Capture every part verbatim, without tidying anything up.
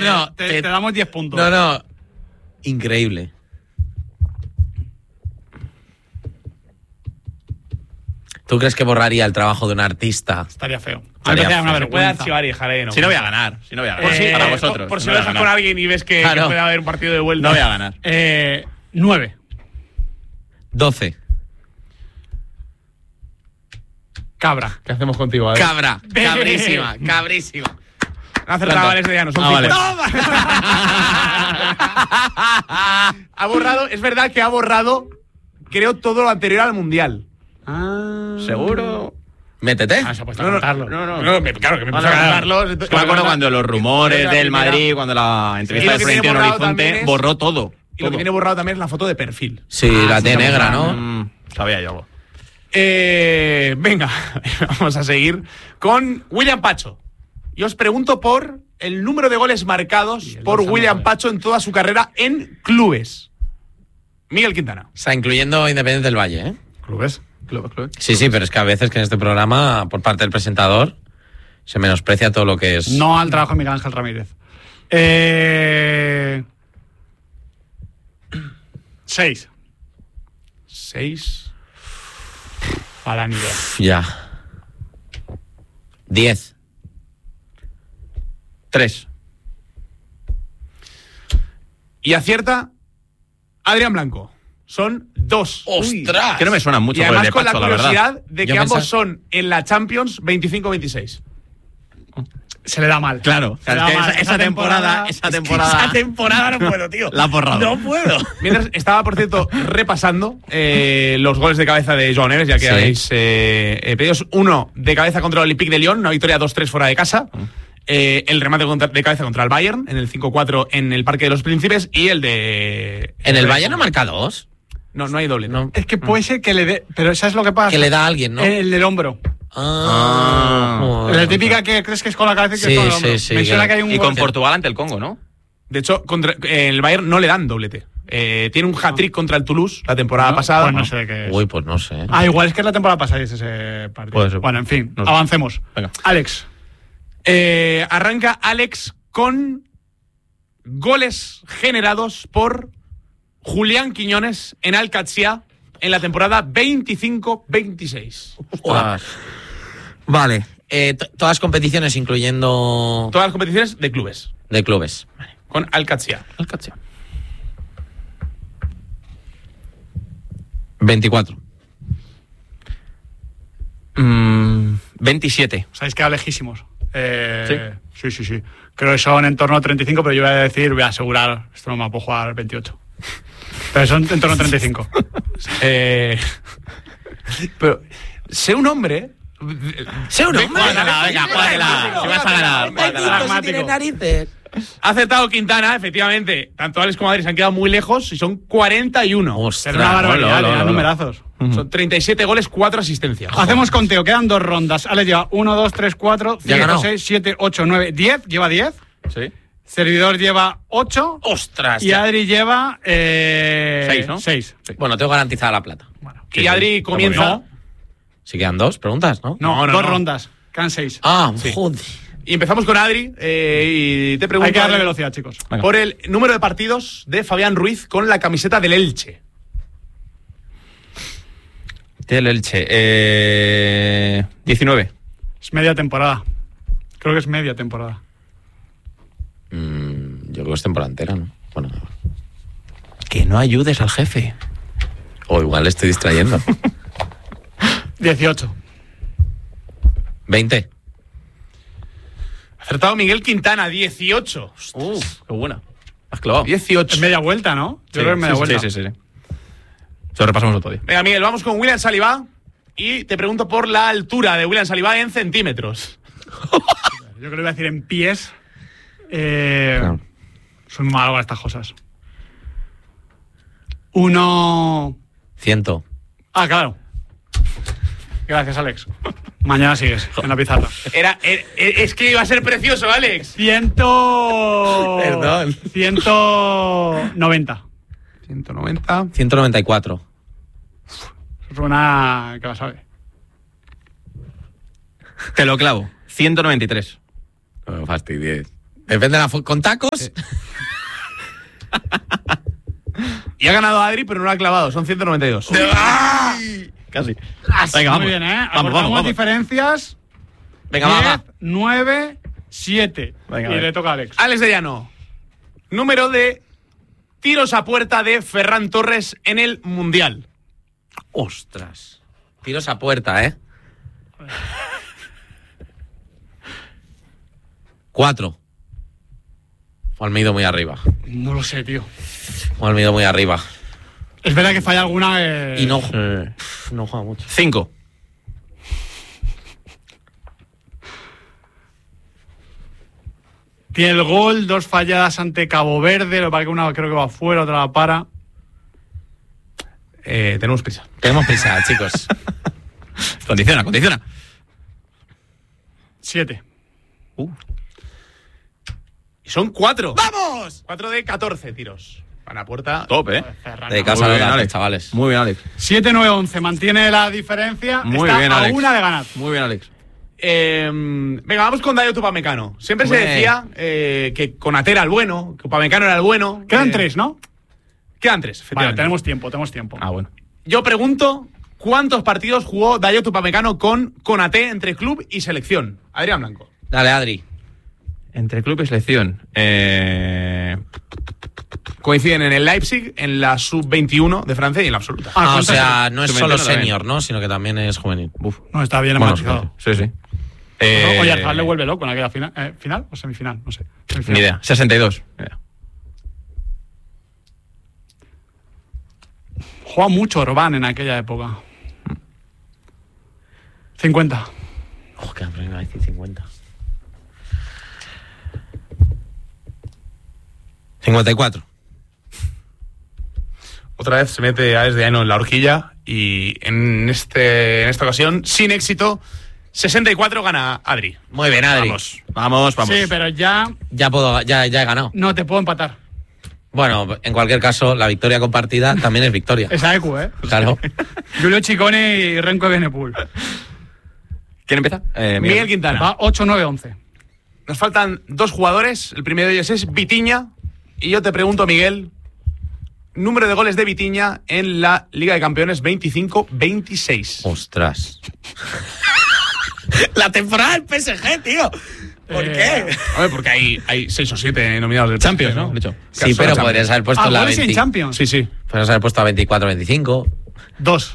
no. Te, Te, te damos diez puntos. No, no. Increíble. ¿Tú crees que borraría el trabajo de un artista? Estaría feo. Estaría A mí me parece una feo. Se puede vergüenza. archivar y dejaré. No. Si no voy a ganar. Si no voy a ganar. Por si, para eh, vosotros. por, por si no lo voy a dejas ganar. con alguien y ves que, Claro. que puede haber un partido de vuelta. No voy a ganar. Eh, nueve. doce. Cabra. ¿Qué hacemos contigo? A ver. Cabra. Cabrísima. Cabrísima. Ha acertado Alex de Llano, son Ah, vale. cincuenta. Ha borrado, es verdad que ha borrado, creo, todo lo anterior al Mundial. Ah. ¿Seguro? Métete. Ah, se ha puesto No, a no, contarlo. no, no, me- claro que me puse Vale, a vale. ganarlos. Es que me acuerdo cuando los rumores del Madrid, cuando la Y entrevista lo de que tiene Florentino borrado Horizonte también es- borró todo. Y lo que todo. tiene borrado también es la foto de perfil. Sí, la T negra, ¿no? Mm, sabía yo algo. Eh, venga, vamos a seguir con William Pacho. Y os pregunto por el número de goles marcados el por Barça William no, Pacho en toda su carrera en clubes. Miguel Quintana. O sea, incluyendo Independiente del Valle, ¿eh? ¿Clubes? Clubes, clubes. Sí, sí, pero es que a veces que en este programa, por parte del presentador, se menosprecia todo lo que es... No al trabajo de Miguel Ángel Ramírez. Eh... Seis. Seis. A la nivel. Ya. Diez. Tres. Y acierta Adrián Blanco. Son dos. ¡Ostras! Que no me suenan mucho Y por el además de con la Pacho, la verdad. curiosidad de que Yo ambos pensaba- son en la Champions veinticinco veintiséis. Se le da mal. Claro, Se le da es que mal. esa, esa temporada, esa temporada, Esa temporada no puedo, tío. la ha borrado. No puedo. Mientras estaba, por cierto, repasando eh, los goles de cabeza de Joan Neves, ya que Sí. habéis eh, eh, pedido. Uno de cabeza contra el Olympique de Lyon, una victoria dos tres fuera de casa. Eh, el remate contra- de cabeza contra el Bayern, en el cinco cuatro en el Parque de los Príncipes. Y el de... ¿En el Valle no marca dos? No, no hay doble. No. No. Es que puede ser que le dé. Pero ¿sabes lo que pasa? Que le da a alguien, ¿no? El del hombro. Ah. La joder. típica que crees que es con la cabeza y que Sí, es con el hombro. sí, sí, Me suena que- que hay un Y gol. con Portugal ante el Congo, ¿no? De hecho, contra, eh, el Bayern no le dan doblete. Eh, tiene un hat-trick contra el Toulouse la temporada No, pasada. pues no sé de qué es. Uy, pues no sé. Ah, igual es que es la temporada pasada y es ese partido. Puede ser. Bueno, en fin, No sé. avancemos. Venga. Alex. Eh, arranca Alex con goles generados por Julián Quiñones en Alcatzía en la temporada veinticinco veintiséis. Ostras. Vale. Eh, to- todas competiciones, incluyendo Todas las competiciones de clubes de clubes. con Alcatzía. Alcatzía. veinticuatro. Mm, veintisiete. Sabéis que lejísimos. Eh, sí, sí, sí. Creo que son en torno a treinta y cinco, pero yo voy a decir, voy a asegurar, esto no me lo puedo jugar veintiocho. Pero son en torno a treinta y cinco. Eh, pero sé un hombre. ¡Sé un hombre! Juégatela, venga, juégatela. Si vas a ganar, juégatela. tiene narices. Ha acertado Quintana, efectivamente. Tanto Alex como Adri se han quedado muy lejos y son cuarenta y uno. Ostras. Pero una barbaridad, hola, hola, eran hola. numerazos. Son treinta y siete goles, cuatro asistencias. Hacemos conteo, quedan dos rondas. Alex lleva uno, dos, tres, cuatro, Ya ha cinco, ganado. seis, siete, ocho, nueve, diez. Lleva diez. Sí. Servidor lleva ocho. ¡Ostras! Y Adri lleva eh, Seis, ¿no? seis. Bueno, tengo garantizada la plata. Bueno, Y Adri comienza. Si quedan dos preguntas, ¿no? no, No, no, dos no. rondas. Quedan seis. Ah, joder. Y empezamos con Adri. eh, y te pregunto Hay que darle Adri, velocidad, chicos. Venga. por el número de partidos de Fabián Ruiz con la camiseta del Elche. Del Elche. Eh, diecinueve. Es media temporada. Creo que es media temporada. Mm, yo creo que es temporada entera, ¿no? Bueno, Que no ayudes al jefe. o igual le estoy distrayendo. dieciocho. veinte. Acertado Miguel Quintana, dieciocho. Uf, qué buena. Has clavado. dieciocho. Es media vuelta, ¿no? Yo Sí, creo que es media sí, vuelta. sí, sí, sí. Se lo repasamos otro día. Venga, Miguel, vamos con William Saliba. Y te pregunto por la altura de William Saliba en centímetros. Yo creo que voy a decir en pies. Eh, Claro. Soy muy malo con estas cosas. Uno. Ciento. Ah, claro. Gracias, Alex. Mañana sigues en la pizarra. Era, er- er- es que iba a ser precioso, Alex. Ciento. Perdón. Ciento noventa. ciento noventa. ciento noventa y cuatro. Suena que la sabe. Te lo clavo. ciento noventa y tres. No me fastidies. Depende de la fu- con tacos. Y ha ganado Adri, pero no lo ha clavado. Son ciento noventa y dos. Casi. Venga, muy bien, ¿eh? Vamos, Acortamos vamos, vamos. diferencias. Venga, va, va. diez, nueve, siete. Venga, y venga. le toca a Alex. Alex de Llano. Número de tiros a puerta de Ferran Torres en el Mundial. Ostras. Tiros a puerta, ¿eh? Cuatro. O Almeida muy arriba. No lo sé, tío. O Almeida muy arriba. Es verdad que falla alguna. Eh... Y no, Eh, no juega mucho. Cinco. Tiene el gol, dos falladas ante Cabo Verde. Lo que pasa que una creo que va fuera, otra la para. Eh, tenemos prisa. Tenemos prisa, chicos. Condiciona, condiciona. Siete. Y son cuatro. ¡Vamos! Cuatro de catorce tiros. Van a puerta. Top, ¿eh? Ferran, De no. casa Muy a bien, los Alex. chavales. Muy bien, Alex. siete, nueve, once. Mantiene la diferencia. Muy Está bien, a Alex. una de ganar. Muy bien, Alex. Eh, venga, vamos con Dayot Upamecano. Siempre se Hombre. decía eh, que Konaté era el bueno, que Upamecano era el bueno. Quedan Eh, tres, ¿no? Quedan tres, Vale, efectivamente. tenemos tiempo, tenemos tiempo. Ah, bueno. Yo pregunto, ¿cuántos partidos jugó Dayot Upamecano con Konaté entre club y selección? Adrián Blanco. Dale, Adri. Entre club y selección. Eh, Coinciden en el Leipzig, en la sub veintiuno de Francia y en la absoluta. Ah, Ah, o ¿cuántas- sea, no es Sub solo veintiuno también. senior, ¿no? Sino que también es juvenil. uf. No, está bien Bueno, matizado. Sí, sí. Eh, Oye, Arzal le vuelve loco en aquella final. Eh, ¿Final o semifinal? No sé. Semifinal. Ni idea. sesenta y dos. Ni idea. Juega mucho Orbán en aquella época. cincuenta. Oh, que me iba a decir cincuenta. cincuenta y cuatro. Otra vez se mete a desde Llano en la horquilla y en, este, en esta ocasión, sin éxito, sesenta y cuatro gana Adri. Muy bien, Adri. Vamos, vamos, vamos. Sí, pero ya Ya puedo, ya, ya he ganado. no te puedo empatar. Bueno, en cualquier caso, la victoria compartida también es victoria. Esa ecu, ¿eh? Claro. Julio Ciccone y Renko Benepul. ¿Quién empieza? Eh, Miguel Quintana. Va ocho, nueve, once. Nos faltan dos jugadores. El primero de ellos es Vitinha. Y yo te pregunto, Miguel, número de goles de Vitinha en la Liga de Campeones veinticinco veintiséis. Ostras. La temporada del P S G, tío. ¿Por Eh, qué? A ver, porque hay, hay seis o siete nominados del Champions, P S G, ¿no? De hecho. Sí, Caso pero Champions. podrías haber puesto Ah, la goles en veinte. Champions. Sí, sí. Podrías haber puesto a veinticuatro, veinticinco. Dos.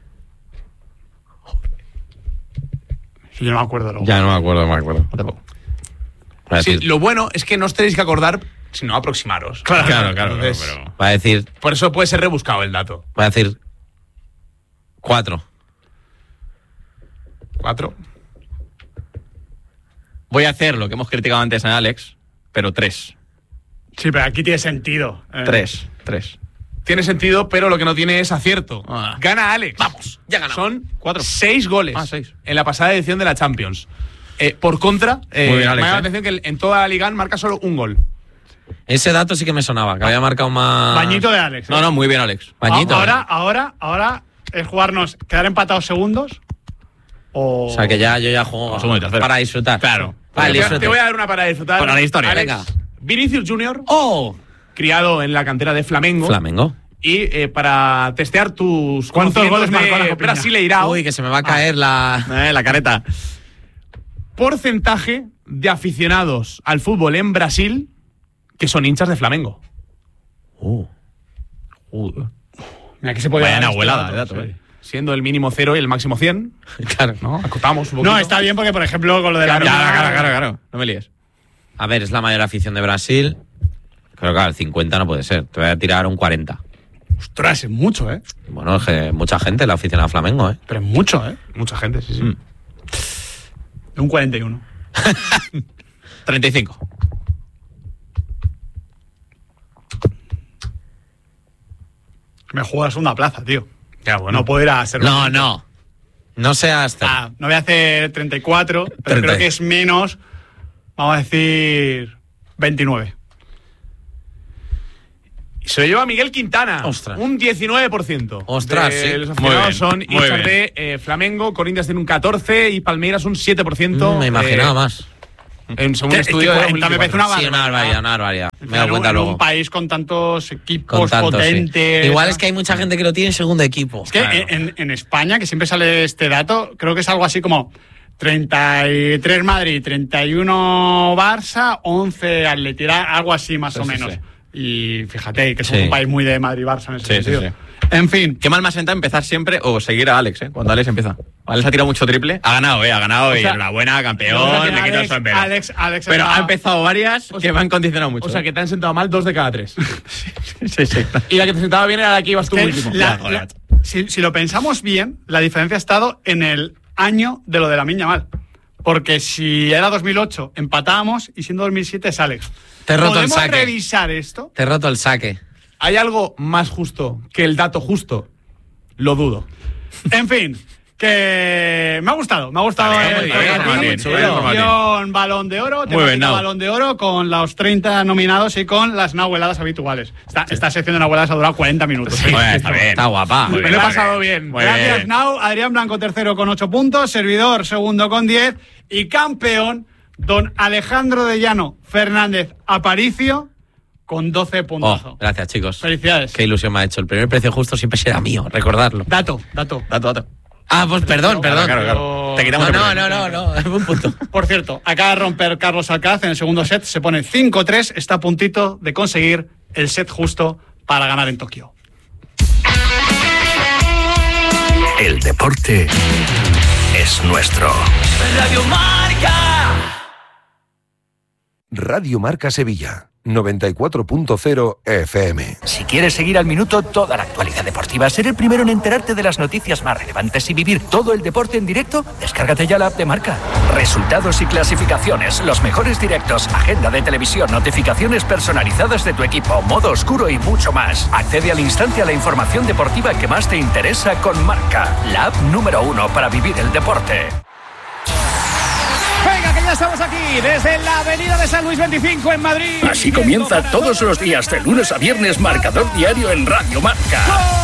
Sí, yo no me acuerdo luego. Ya no me acuerdo, no me acuerdo. Tampoco. Va a Sí, decir, lo bueno es que no os tenéis que acordar, sino aproximaros. Claro, claro, claro. Entonces, pero- va a decir, Por eso puede ser rebuscado el dato. va a decir cuatro. Cuatro. Voy a hacer lo que hemos criticado antes en Alex, pero tres. Sí, pero aquí tiene sentido. Eh, Tres. Tres. Tiene sentido, pero lo que no tiene es acierto. Ah. Gana Alex. Vamos, ya ganamos. Son Cuatro. seis goles Ah, seis. en la pasada edición de la Champions. Eh, por contra, eh, Muy bien, Alex, me ha llamado la eh. atención que en toda la Liga marca solo un gol. Ese dato sí que me sonaba, que había marcado más. Bañito de Alex. ¿eh? No, no, muy bien, Alex. Bañito. ahora, ¿eh? ahora, ahora es jugarnos, quedar empatados segundos. O, O sea que ya yo ya juego segundo y tercero. para disfrutar. Claro. Para el te, disfrute. te voy a dar una para disfrutar. Para la historia, Alex, venga. Vinicius Junior, ¡Oh! criado en la cantera de Flamengo. Flamengo. Y eh, para testear tus ¿Cuántos conocimientos goles marcó la de Copeña? Brasileirao, Uy, que se me va a caer la. Eh, la careta. porcentaje de aficionados al fútbol en Brasil que son hinchas de Flamengo. Uh. Mira, aquí se puede Vaya dar este abuelada dato, de dato, sí. eh. Siendo el mínimo cero y el máximo cien, Claro. ¿no? Acotamos un poquito. No, está bien porque, por ejemplo, con lo de Claro, la. Claro, claro, claro, claro. No me líes. A ver, es la mayor afición de Brasil. Pero claro, el cincuenta no puede ser. Te voy a tirar un cuarenta. Ostras, es mucho, ¿eh? Bueno, es que mucha gente la afición a Flamengo, ¿eh? Pero es mucho, ¿eh? Mucha gente, sí, sí. Mm. Un cuarenta y uno. treinta y cinco. Me juego la segunda plaza, tío. Ya, bueno. No puedo ir a ser. No, no. No seas. Ah, no voy a hacer treinta y cuatro, pero treinta. creo que es menos. Vamos a decir. veintinueve. Y se lo lleva Miguel Quintana. Ostras. Un diecinueve por ciento. Ostras, de sí. Los Muy aficionados bien, son muy hinchas bien. de eh, Flamengo. Corinthians tiene un catorce y Palmeiras un siete por ciento. Mm, me imaginaba Eh, más. En según Que- estudio es que de cuarenta me parece una Sí, una barbaridad, una barbaridad. Me he dado En un- cuenta en luego. un país con tantos equipos Con tanto, sí. potentes. Igual ¿no? es que hay mucha gente que lo tiene en segundo equipo. Es que Claro. en, en España, que siempre sale este dato, creo que es algo así como treinta y tres Madrid, treinta y uno Barça, once Atleti, algo así más Sí, o sí, menos. sí. Y fíjate que somos Sí. un país muy de Madrid-Barça en ese Sí, sí, sentido. sí. En fin, Qué mal me ha sentado empezar siempre o seguir a Alex, ¿eh? Cuando Alex empieza. Alex ha tirado mucho triple. Ha ganado, ¿eh? Ha ganado y sea, enhorabuena, yo creo campeón. que Me quito el Alex, sombrero. Alex, Alex Pero está- ha empezado varias O que sea- me han condicionado mucho. O sea, ¿eh? que te han sentado mal dos de cada tres. Sí, sí. Y la que te sentaba bien era la que ibas tú que último. la- Ya, joder, la- macho. si, si lo pensamos bien, la diferencia ha estado en el año de lo de la Miña Mal. Porque si era dos mil ocho, empatábamos y siendo dos mil siete es Alex. Te he roto el ¿Podemos saque. revisar esto? Te he roto el saque. ¿Hay algo más justo que el dato justo? Lo dudo. En fin, que me ha gustado, me ha gustado Está bien, el muy bien, ranking. muy bien, chulo. Edición Balón de Oro, Muy bien, temática Nau. Balón de Oro con los treinta nominados y con las nahueladas habituales. Esta, esta sección de nahueladas ha durado cuarenta minutos. Sí, Bueno, está bien. Está guapa. Me lo he pasado bien. Muy Gracias, bien. Nau. Adrián Blanco, tercero con ocho puntos. Servidor, segundo con diez. Y campeón, don Alejandro de Llano Fernández Aparicio, con doce puntos. Oh, gracias, chicos. Felicidades. Qué ilusión me ha hecho. El primer precio justo siempre será mío, recordarlo. Dato, dato. Dato, dato. Ah, pues perdón, perdón. Claro, claro. Te quitamos No, el no, premio. no, no, no. Un punto. Por cierto, acaba de romper Carlos Alcaraz en el segundo set. Se pone cinco tres. Está a puntito de conseguir el set justo para ganar en Tokio. El deporte es nuestro. Radio Marca. Radio Marca Sevilla, noventa y cuatro punto cero F M. Si quieres seguir al minuto toda la actualidad deportiva, ser el primero en enterarte de las noticias más relevantes y vivir todo el deporte en directo, descárgate ya la app de Marca. Resultados y clasificaciones, los mejores directos, agenda de televisión, notificaciones personalizadas de tu equipo, modo oscuro y mucho más. Accede al instante a la información deportiva que más te interesa con Marca, la app número uno para vivir el deporte. Venga, que ya estamos aquí, desde la avenida de San Luis veinticinco en Madrid. Así comienza todos los días, de lunes a viernes, Marcador Diario en Radio Marca.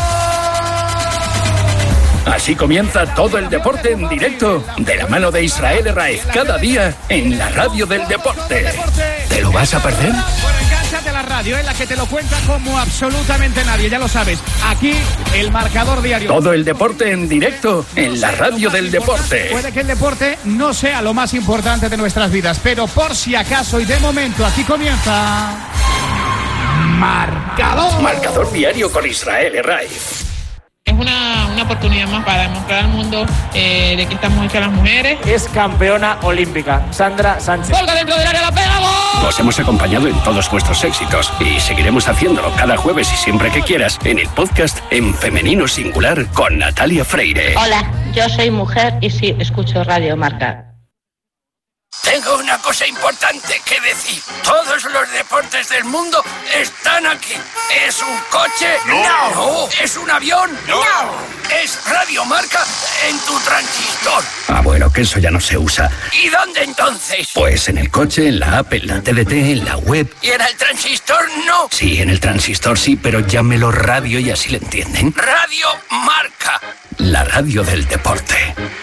Así comienza todo el deporte en directo, de la mano de Israel Herraiz, cada día en la radio del deporte. ¿Te lo vas a perder? Bueno, engánchate a la radio, en la que te lo cuenta como absolutamente nadie, ya lo sabes. Aquí, el Marcador Diario. Todo el deporte en directo en la radio del deporte. Puede que el deporte no sea lo más importante de nuestras vidas, pero por si acaso y de momento, aquí comienza... Marcador. Marcador Diario con Israel Herraiz. Es una, una oportunidad más para demostrar al mundo eh, de que estamos hechas las mujeres. Es campeona olímpica, Sandra Sánchez. ¡Colga dentro del área, la pega, gol! Os hemos acompañado en todos vuestros éxitos y seguiremos haciéndolo cada jueves y siempre que quieras en el podcast en femenino singular con Natalia Freire. Hola, yo soy mujer y sí, escucho Radio Marca. Tengo una cosa importante que decir. Todos los deportes del mundo están aquí. ¿Es un coche? No. no. ¿Es un avión? No. ¿Es Radio Marca en tu transistor? Ah, bueno, que eso ya no se usa. ¿Y dónde entonces? Pues en el coche, en la app, en la T D T, en la web. ¿Y en el transistor no? Sí, en el transistor sí, pero llámelo radio y así le entienden. Radio Marca. La radio del deporte.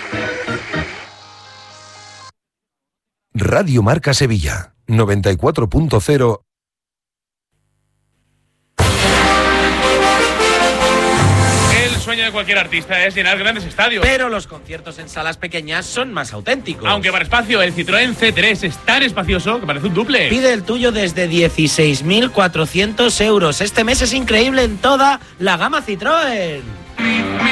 Radio Marca Sevilla, noventa y cuatro punto cero. El sueño de cualquier artista es llenar grandes estadios. Pero los conciertos en salas pequeñas son más auténticos. Aunque para espacio, el Citroën C tres es tan espacioso que parece un duple. Pide el tuyo desde dieciséis mil cuatrocientos euros. Este mes es increíble en toda la gama Citroën.